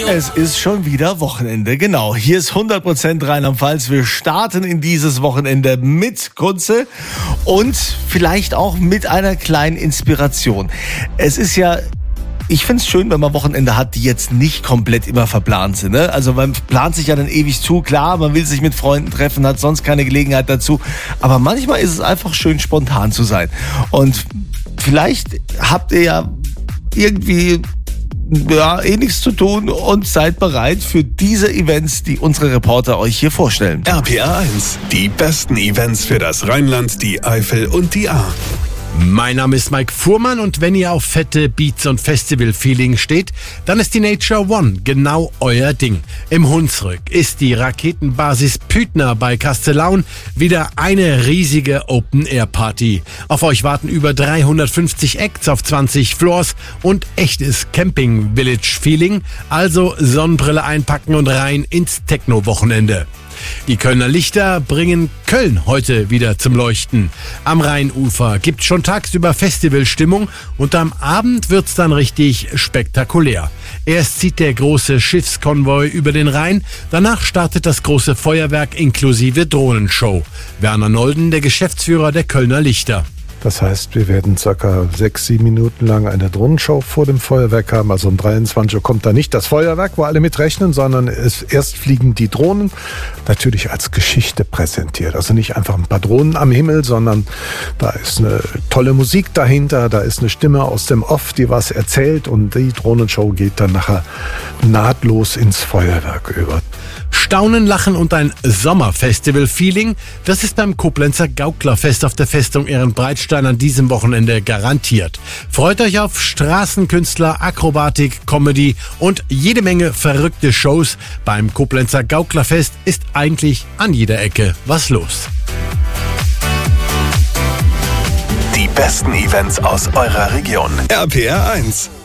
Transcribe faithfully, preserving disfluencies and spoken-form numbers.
Es ist schon wieder Wochenende, genau. Hier ist hundert Prozent Rheinland-Pfalz. Wir starten in dieses Wochenende mit Kunze und vielleicht auch mit einer kleinen Inspiration. Es ist ja... Ich find's schön, wenn man Wochenende hat, die jetzt nicht komplett immer verplant sind. Ne? Also man plant sich ja dann ewig zu. Klar, man will sich mit Freunden treffen, hat sonst keine Gelegenheit dazu. Aber manchmal ist es einfach schön, spontan zu sein. Und vielleicht habt ihr ja irgendwie ja, eh nichts zu tun und seid bereit für diese Events, die unsere Reporter euch hier vorstellen. R P R eins, die besten Events für das Rheinland, die Eifel und die Ahr. Mein Name ist Mike Fuhrmann und wenn ihr auf fette Beats und Festival-Feeling steht, dann ist die Nature One genau euer Ding. Im Hunsrück ist die Raketenbasis Pütner bei Kastellaun wieder eine riesige Open-Air-Party. Auf euch warten über dreihundertfünfzig Acts auf zwanzig Floors und echtes Camping-Village-Feeling, also Sonnenbrille einpacken und rein ins Techno-Wochenende. Die Kölner Lichter bringen Köln heute wieder zum Leuchten. Am Rheinufer gibt's schon tagsüber Festivalstimmung und am Abend wird's dann richtig spektakulär. Erst zieht der große Schiffskonvoi über den Rhein, danach startet das große Feuerwerk inklusive Drohnenshow. Werner Nolden, der Geschäftsführer der Kölner Lichter. Das heißt, wir werden circa sechs, sieben Minuten lang eine Drohnenshow vor dem Feuerwerk haben. Also um dreiundzwanzig Uhr kommt da nicht das Feuerwerk, wo alle mitrechnen, sondern es erst fliegen die Drohnen, natürlich als Geschichte präsentiert. Also nicht einfach ein paar Drohnen am Himmel, sondern da ist eine tolle Musik dahinter, da ist eine Stimme aus dem Off, die was erzählt und die Drohnenshow geht dann nachher nahtlos ins Feuerwerk über. Staunen, Lachen und ein Sommerfestival-Feeling, das ist beim Koblenzer Gauklerfest auf der Festung Ehrenbreitstein an diesem Wochenende garantiert. Freut euch auf Straßenkünstler, Akrobatik, Comedy und jede Menge verrückte Shows. Beim Koblenzer Gauklerfest ist eigentlich an jeder Ecke was los. Die besten Events aus eurer Region. R P R eins.